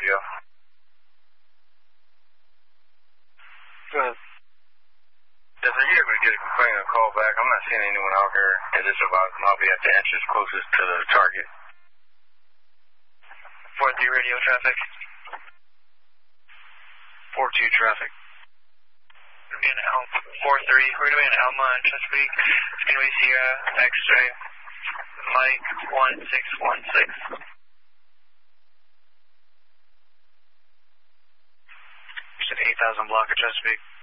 radio. Good. Yes, sir, you're able to get a complaint or call back. I'm not seeing anyone out here. Is this about I'll be at the entrance closest to the target? 4-3 radio traffic. 4-2 traffic. We're going to 4-3. We're going to be in Alma and Chesapeake. It's going to be Sierra X-ray. Mike 1616. You said 8,000 block of Chesapeake.